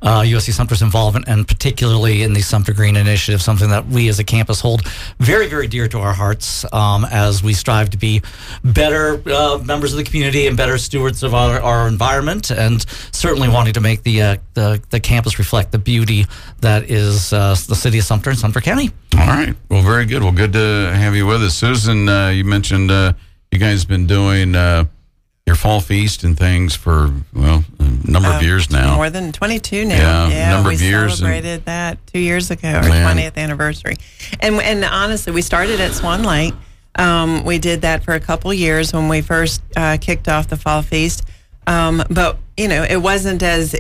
USC Sumter's involvement, and particularly in the Sumter Green Initiative, something that we as a campus hold very, very dear to our hearts as we strive to be better members of the community and better stewards of our environment, and certainly wanting to make the campus reflect the beauty that is the city of Sumter and Sumter County. All right. Well, very good. Well, good to have you with us. Susan, you mentioned you guys have been doing your fall feast and things for, a number of years now. More than 22 now. Yeah, number of years. We celebrated that 2 years ago, our 20th anniversary. And honestly, we started at Swan Lake. We did that for a couple years when we first kicked off the fall feast. But, it wasn't as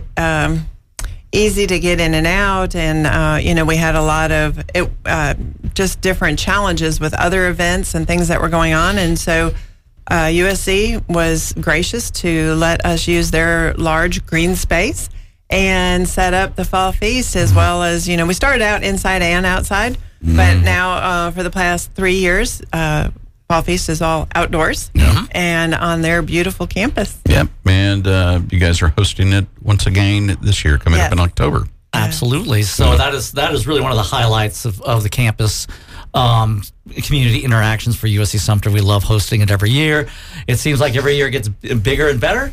easy to get in and out. And, we had a lot of just different challenges with other events and things that were going on. And so USC was gracious to let us use their large green space and set up the fall feast, as well as, we started out inside and outside, but now for the past 3 years, fall feast is all outdoors and on their beautiful campus. Yep, and you guys are hosting it once again this year, coming up in October. Absolutely. So that is really one of the highlights of the campus community interactions for USC Sumter. We love hosting it every year. It seems like every year it gets bigger and better.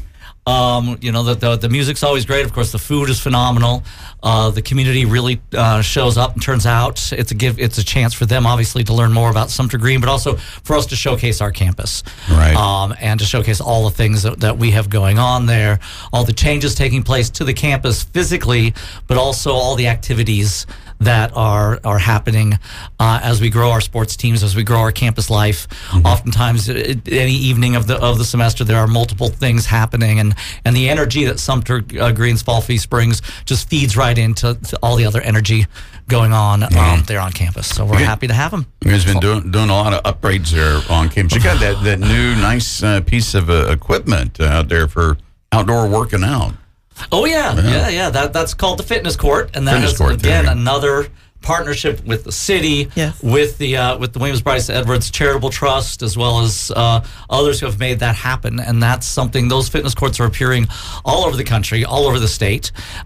The music's always great. Of course, the food is phenomenal. The community really shows up and turns out. It's a chance for them, obviously, to learn more about Sumter Green, but also for us to showcase our campus, right? And to showcase all the things that we have going on there, all the changes taking place to the campus physically, but also all the activities that are happening as we grow our sports teams, as we grow our campus life. Oftentimes, any evening of the semester, there are multiple things happening, and the energy that Sumter Green's Fall Feast brings just feeds right into all the other energy going on there on campus. So we're happy to have them. You guys been doing a lot of upgrades there on campus. You got that new nice piece of equipment out there for outdoor working out. Oh yeah. That's called the fitness court, and that is again another partnership with the city, with the Williams Bryce Edwards Charitable Trust, as well as others who have made that happen. And that's something. Those fitness courts are appearing all over the country, all over the state.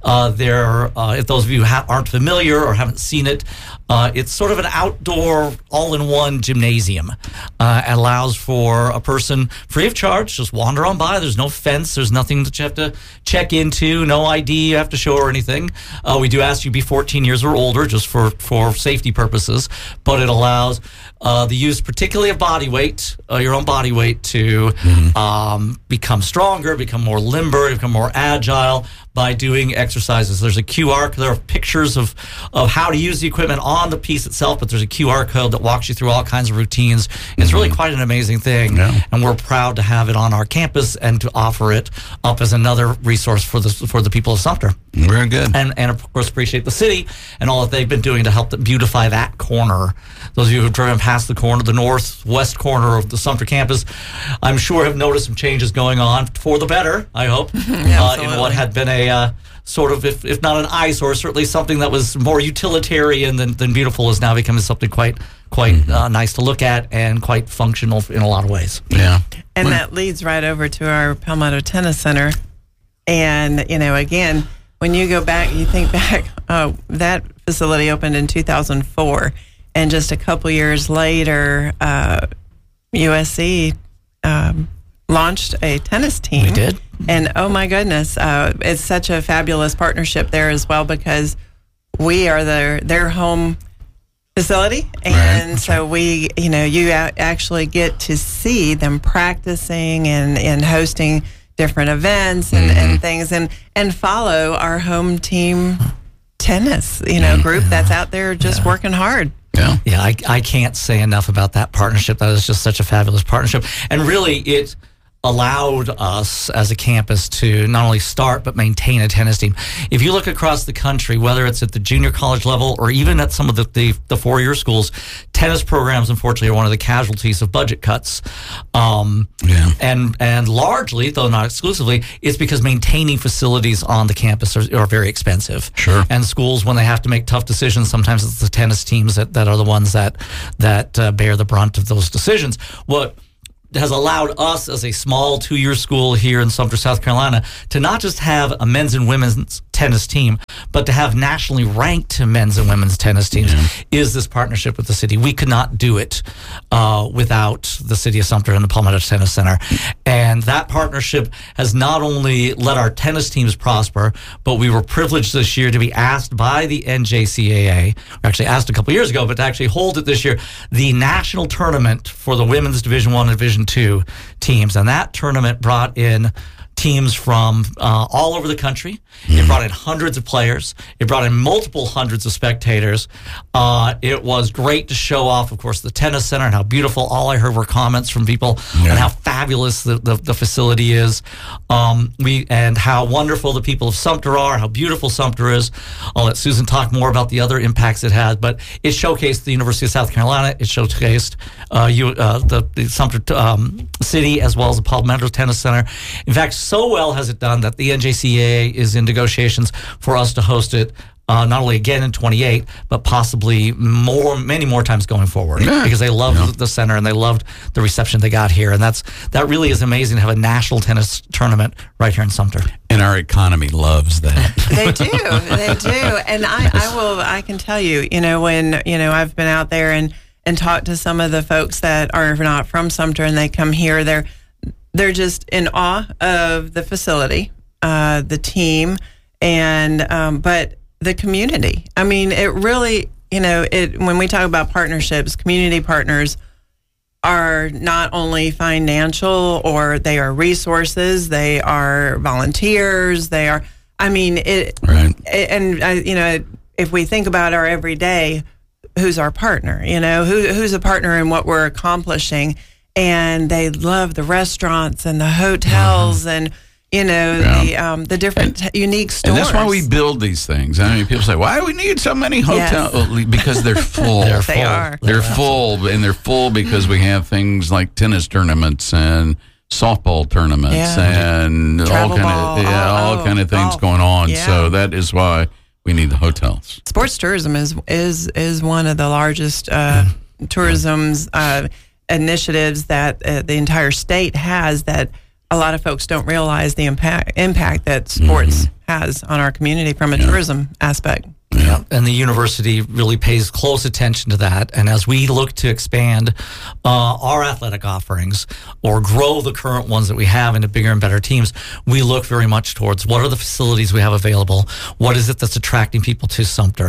If those of you aren't familiar or haven't seen it, it's sort of an outdoor, all-in-one gymnasium. Allows for a person free of charge, just wander on by. There's no fence. There's nothing that you have to check into. No ID you have to show or anything. We do ask you to be 14 years or older, just for safety purposes. But it allows the use, particularly of body weight, your own body weight, to become stronger, become more limber, become more agile by doing exercises. There's a QR. There are pictures of how to use the equipment on the piece itself, but there's a QR code that walks you through all kinds of routines. It's really quite an amazing thing, and we're proud to have it on our campus and to offer it up as another resource for the people of Sumter. Very good. And of course appreciate the city and all that they've been doing to help beautify that corner. Those of you who've driven past the northwest corner of the Sumter campus, I'm sure have noticed some changes going on for the better, I hope, in what had been a sort of, if not an eyesore, certainly something that was more utilitarian than beautiful, is now becoming something quite nice to look at and quite functional in a lot of ways. Yeah. And that leads right over to our Palmetto Tennis Center. And, again, when you go back, you think back, that facility opened in 2004. And just a couple years later, USC launched a tennis team. We did. And oh my goodness, it's such a fabulous partnership there as well, because we are their home facility. And so we, you actually get to see them practicing and hosting different events and things and follow our home team tennis, group that's out there just working hard. Yeah, I can't say enough about that partnership. That is just such a fabulous partnership. And really, it allowed us as a campus to not only start but maintain a tennis team. If you look across the country, whether it's at the junior college level or even at some of the four-year schools, tennis programs, unfortunately, are one of the casualties of budget cuts. And largely, though not exclusively, it's because maintaining facilities on the campus are very expensive. Sure. And schools, when they have to make tough decisions, sometimes it's the tennis teams that are the ones that bear the brunt of those decisions. What has allowed us as a small 2-year school here in Sumter, South Carolina, to not just have a men's and women's tennis team, but to have nationally ranked men's and women's tennis teams is this partnership with the city. We could not do it without the city of Sumter and the Palmetto Tennis Center. And that partnership has not only let our tennis teams prosper, but we were privileged this year to be asked by the NJCAA, we actually asked a couple years ago, but to actually hold it this year, the national tournament for the women's Division I and Division II teams. And that tournament brought in teams from all over the country. It brought in hundreds of players. It brought in multiple hundreds of spectators. It was great to show off, of course, the tennis center and how beautiful. All I heard were comments from people on how fabulous the facility is, and how wonderful the people of Sumter are, how beautiful Sumter is. I'll let Susan talk more about the other impacts it had, but it showcased the University of South Carolina. It showcased the Sumter City as well as the Palmetto Tennis Center. In fact, so well has it done that the NJCAA is in negotiations for us to host it not only again in 28, but possibly many more times going forward, because they loved the center and they loved the reception they got here. And that really is amazing to have a national tennis tournament right here in Sumter. And our economy loves that. They do. And I can tell you, when, I've been out there and talked to some of the folks that are not from Sumter and they come here, they're just in awe of the facility, the team, and but the community. I mean, it really, when we talk about partnerships, community partners are not only financial, or they are resources, they are volunteers, they are, if we think about our everyday, who's our partner, who's a partner in what we're accomplishing. And they love the restaurants and the hotels and, the different unique stores. And that's why we build these things. I mean, people say, why do we need so many hotels? Yes. Because they're full. They are. They're full, and they're full because we have things like tennis tournaments and softball tournaments and all kind of things going on. Yeah. So that is why we need the hotels. Sports tourism is one of the largest tourism's initiatives that the entire state has, that a lot of folks don't realize the impact that sports has on our community from a tourism aspect. Yeah, and the university really pays close attention to that. And as we look to expand our athletic offerings or grow the current ones that we have into bigger and better teams, we look very much towards what are the facilities we have available, what is it that's attracting people to Sumter,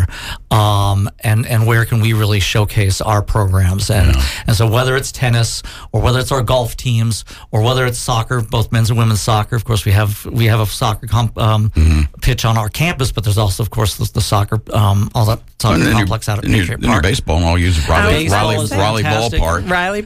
and where can we really showcase our programs. And so whether it's tennis or whether it's our golf teams or whether it's soccer, both men's and women's soccer, of course we have a soccer pitch on our campus, but there's also, of course, the soccer all that soccer complex out at Patriot Park. Your baseball, and I'll use Raleigh Ballpark. Raleigh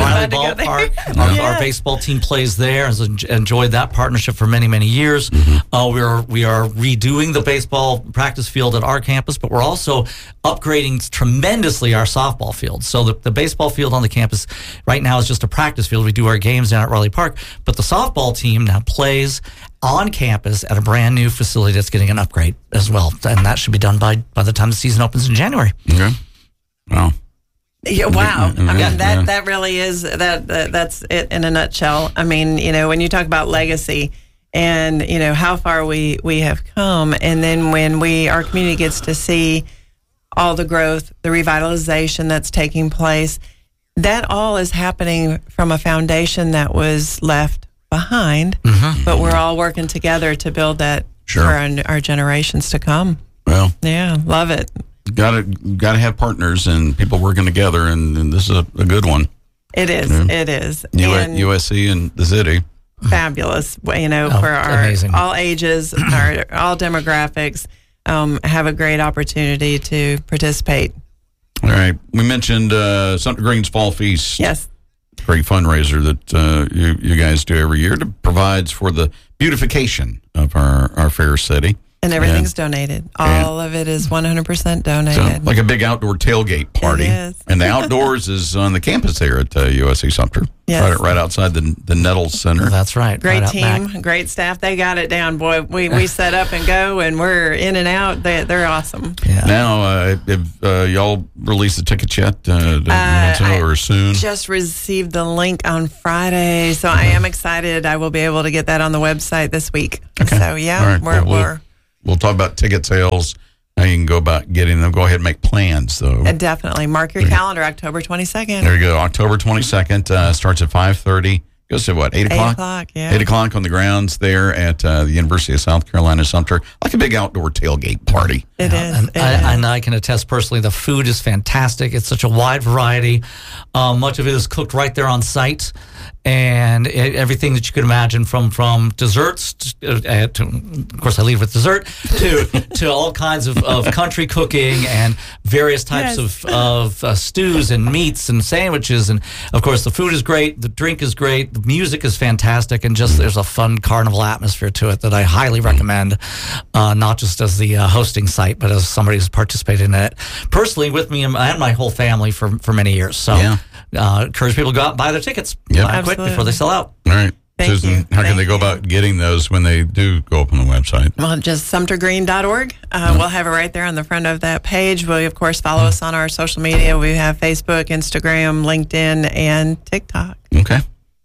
Ballpark. Our baseball team plays there and has enjoyed that partnership for many, many years. We are redoing the baseball practice field at our campus, but we're also upgrading tremendously our softball field. So the baseball field on the campus right now is just a practice field. We do our games down at Raleigh Park, but the softball team now plays on campus at a brand new facility that's getting an upgrade as well, and that should be done by the time the season opens in January. Okay. Wow. Yeah, wow. I mean, that really is that's it in a nutshell. I mean, when you talk about legacy and how far we have come, and then when our community gets to see all the growth, the revitalization that's taking place, that all is happening from a foundation that was left behind, but we're all working together to build that for our generations to come. Well, yeah, love it. Got to have partners and people working together, and this is a good one. It is. It is. USC and the city. Fabulous. For our all ages, all demographics, have a great opportunity to participate. All right. We mentioned Sumter Green's Fall Feast. Yes. Great fundraiser that you guys do every year that provides for the beautification of our fair city. And everything's donated. All of it is 100% donated. So, like a big outdoor tailgate party. It is. And the outdoors is on the campus here at USC Sumter. Yes. Right outside the Nettles Center. That's right. Great team, great staff. They got it down, boy. We set up and go, and we're in and out. They're awesome. Yeah. Now, have y'all released the tickets yet? Or soon? Just received the link on Friday, so I am excited. I will be able to get that on the website this week. Okay. So, yeah, right. we'll talk about ticket sales. How you can go about getting them. Go ahead and make plans, though. Definitely. Mark your calendar, October 22nd. There you go. October 22nd. Starts at 5:30. Goes to what, 8 o'clock? 8 o'clock, yeah. 8 o'clock on the grounds there at the University of South Carolina, Sumter. Like a big outdoor tailgate party. It is. And I can attest personally, the food is fantastic. It's such a wide variety. Much of it is cooked right there on site. And everything that you could imagine from desserts to, of course, I lead with dessert, to all kinds of country cooking and various types of stews and meats and sandwiches. And, of course, the food is great. The drink is great. The music is fantastic. And just there's a fun carnival atmosphere to it that I highly recommend, not just as the hosting site, but as somebody who's participated in it personally with me and my whole family for many years. So encourage people to go out and buy their tickets. Yep. Quick before they sell out. All right. Susan, how can they go about getting those when they do go up on the website? Well, just sumtergreen.org. We'll have it right there on the front of that page. We'll, of course, follow us on our social media. We have Facebook, Instagram, LinkedIn, and TikTok. Okay.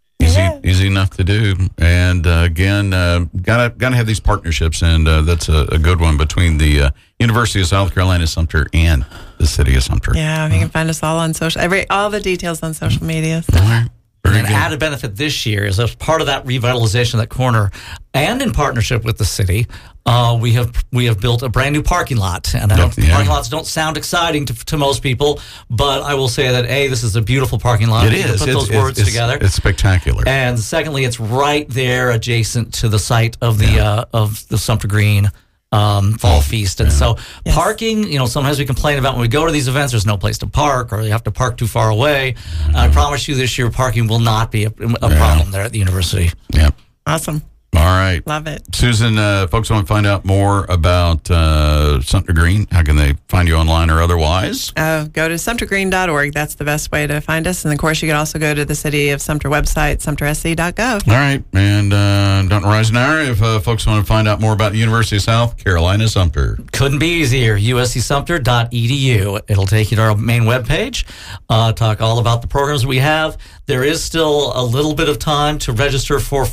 Easy enough to do. And again, gotta have these partnerships, and that's a good one between the University of South Carolina, Sumter, and the City of Sumter. Yeah, you can find us all on all the details on social media. So. All right. And an added benefit this year is as part of that revitalization of that corner, and in partnership with the city, we have built a brand new parking lot. And I know parking lots don't sound exciting to most people, but I will say that this is a beautiful parking lot. It is. Put those words together. It's spectacular. And secondly, it's right there adjacent to the site of the Sumter Green Fall Feast. And so parking, sometimes we complain about when we go to these events, there's no place to park or you have to park too far away. I promise you this year, parking will not be a problem there at the university. Yeah. Awesome. All right. Love it. Susan, folks want to find out more about Sumter Green. How can they find you online or otherwise? Go to sumtergreen.org. That's the best way to find us. And, of course, you can also go to the City of Sumter website, sumtersc.gov. All right. And Dalton Reisenauer, if folks want to find out more about the University of South Carolina, Sumter. Couldn't be easier. uscsumter.edu. It'll take you to our main webpage, talk all about the programs we have. There is still a little bit of time to register for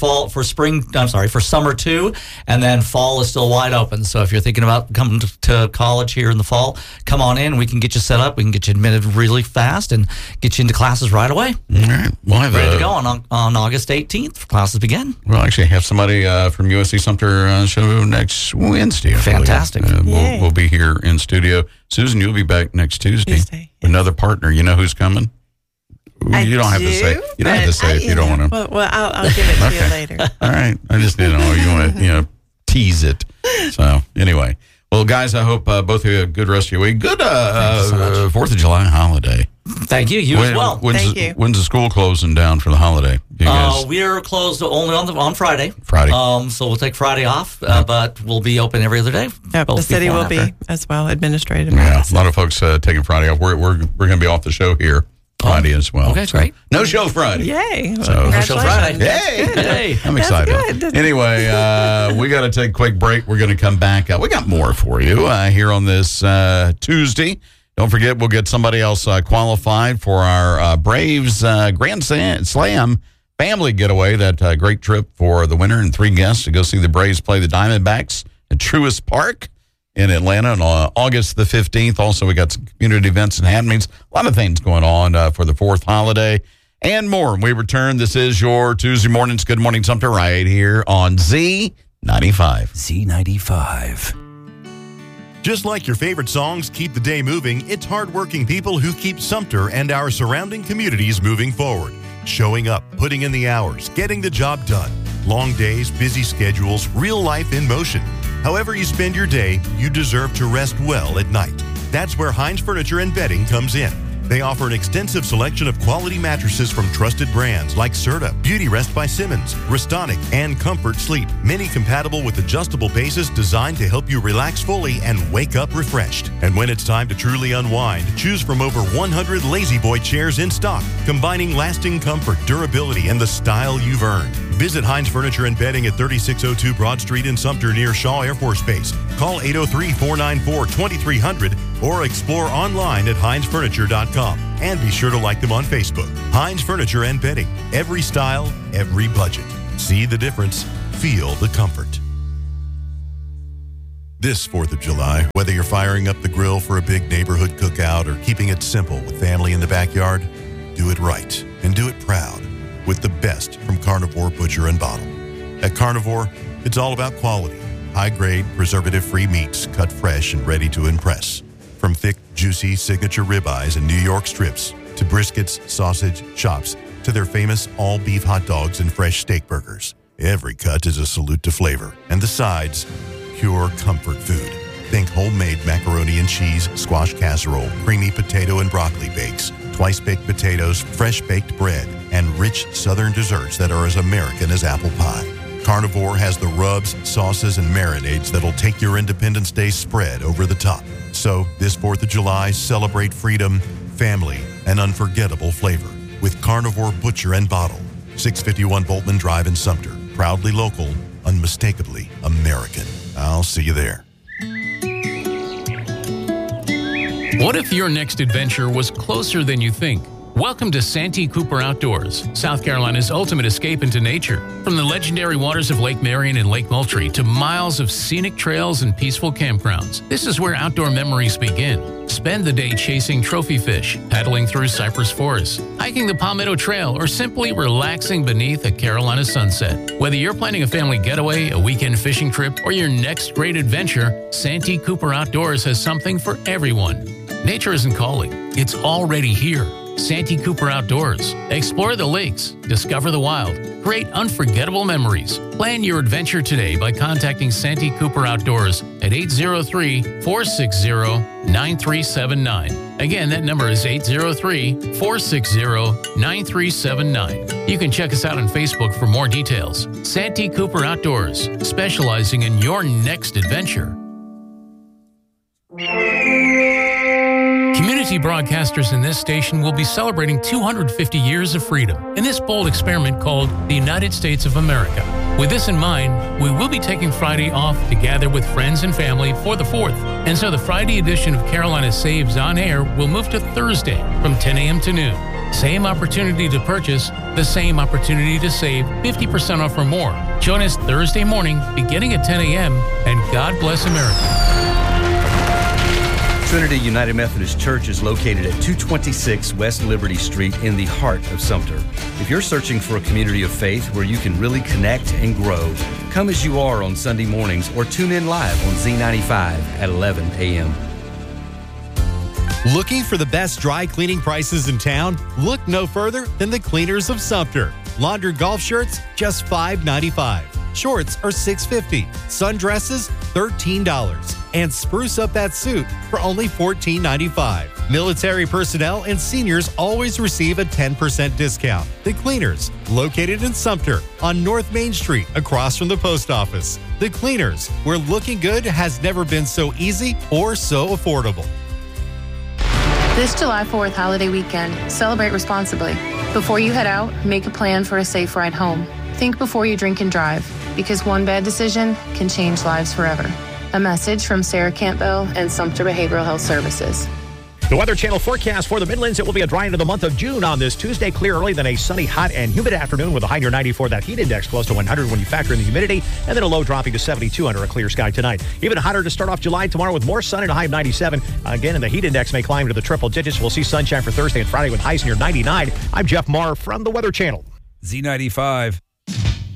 summer 2, and then fall is still wide open. So if you're thinking about coming to college here in the fall, come on in. We can get you set up. We can get you admitted really fast and get you into classes right away. All right. We'll have ready to go on August 18th for classes begin. We'll actually have somebody from USC Sumter show next Wednesday. Fantastic. We'll be here in studio. Susan, you'll be back next Tuesday. Another partner. You know who's coming? You don't have to say. You don't have to say if you don't want to. Well, I'll give it to you later. All right. I just didn't know you want to, tease it. So anyway, well, guys, I hope both of you have a good rest of your week. Good 4th of July holiday. Thank you. You as well. When's the school closing down for the holiday? We are closed only on Friday. So we'll take Friday off, but we'll be open every other day. Yep, the city will be as well, administrative. Yeah, a lot of folks taking Friday off. We're going to be off the show here Friday as well. Okay, great. No show Friday. Yay. So, no show Friday. Yay. I'm excited. Anyway, we got to take a quick break. We're going to come back. We got more for you here on this Tuesday. Don't forget, we'll get somebody else qualified for our Braves Grand Slam family getaway. That great trip for the winner and 3 guests to go see the Braves play the Diamondbacks at Truist Park in Atlanta on August the 15th. Also, we got some community events and happenings. A lot of things going on for the 4th holiday and more. When we return, this is your Tuesday morning's Good Morning Sumter right here on Z95. Z95. Just like your favorite songs keep the day moving, it's hardworking people who keep Sumter and our surrounding communities moving forward. Showing up, putting in the hours, getting the job done. Long days, busy schedules, real life in motion. However you spend your day, you deserve to rest well at night. That's where Hines Furniture and Bedding comes in. They offer an extensive selection of quality mattresses from trusted brands like Serta, Beauty Rest by Simmons, Restonic, and Comfort Sleep. Many compatible with adjustable bases designed to help you relax fully and wake up refreshed. And when it's time to truly unwind, choose from over 100 Lazy Boy chairs in stock, combining lasting comfort, durability, and the style you've earned. Visit Hines Furniture and Bedding at 3602 Broad Street in Sumter near Shaw Air Force Base. Call 803-494-2300 or explore online at hinesfurniture.com. And be sure to like them on Facebook. Hines Furniture and Bedding. Every style, every budget. See the difference. Feel the comfort. This 4th of July, whether you're firing up the grill for a big neighborhood cookout or keeping it simple with family in the backyard, do it right and do it proud with the best from Carnivore Butcher and Bottle. At Carnivore, it's all about quality. High-grade, preservative-free meats cut fresh and ready to impress. From thick, juicy signature ribeyes and New York strips to briskets, sausage, chops, to their famous all-beef hot dogs and fresh steak burgers. Every cut is a salute to flavor. And the sides, pure comfort food. Think homemade macaroni and cheese, squash casserole, creamy potato and broccoli bakes, twice-baked potatoes, fresh-baked bread, and rich southern desserts that are as American as apple pie. Carnivore has the rubs, sauces, and marinades that'll take your Independence Day spread over the top. So, this 4th of July, celebrate freedom, family, and unforgettable flavor with Carnivore Butcher and Bottle. 651 Boltman Drive in Sumter. Proudly local, unmistakably American. I'll see you there. What if your next adventure was closer than you think? Welcome to Santee Cooper Outdoors, South Carolina's ultimate escape into nature. From the legendary waters of Lake Marion and Lake Moultrie to miles of scenic trails and peaceful campgrounds, this is where outdoor memories begin. Spend the day chasing trophy fish, paddling through cypress forests, hiking the Palmetto Trail, or simply relaxing beneath a Carolina sunset. Whether you're planning a family getaway, a weekend fishing trip, or your next great adventure, Santee Cooper Outdoors has something for everyone. Nature isn't calling, it's already here. Santee Cooper Outdoors. Explore the lakes, discover the wild, create unforgettable memories. Plan your adventure today by contacting Santee Cooper Outdoors at 803-460-9379. Again, that number is 803-460-9379. You can check us out on Facebook for more details. Santee Cooper Outdoors, specializing in your next adventure. Community broadcasters in this station will be celebrating 250 years of freedom in this bold experiment called the United States of America. With this in mind, we will be taking Friday off to gather with friends and family for the 4th. And so the Friday edition of Carolina Saves on Air will move to Thursday from 10 a.m. to noon. Same opportunity to purchase, the same opportunity to save 50% off or more. Join us Thursday morning beginning at 10 a.m. and God bless America. Trinity United Methodist Church is located at 226 West Liberty Street in the heart of Sumter. If you're searching for a community of faith where you can really connect and grow, come as you are on Sunday mornings or tune in live on Z95 at 11 a.m. Looking for the best dry cleaning prices in town? Look no further than the Cleaners of Sumter. Laundered golf shirts, just $5.95. Shorts are $6.50. Sundresses, $13. And spruce up that suit for only $14.95. Military personnel and seniors always receive a 10% discount. The Cleaners, located in Sumter on North Main Street across from the post office. The Cleaners, where looking good has never been so easy or so affordable. This July 4th holiday weekend, celebrate responsibly. Before you head out, make a plan for a safe ride home. Think before you drink and drive, because one bad decision can change lives forever. A message from Sarah Campbell and Sumter Behavioral Health Services. The Weather Channel forecast for the Midlands. It will be a dry end of the month of June on this Tuesday. Clear early, then a sunny, hot, and humid afternoon with a high near 94. That heat index close to 100 when you factor in the humidity, and then a low dropping to 72 under a clear sky tonight. Even hotter to start off July tomorrow with more sun and a high of 97. Again, and the heat index may climb to the triple digits. We'll see sunshine for Thursday and Friday with highs near 99. I'm Jeff Marr from the Weather Channel. Z95.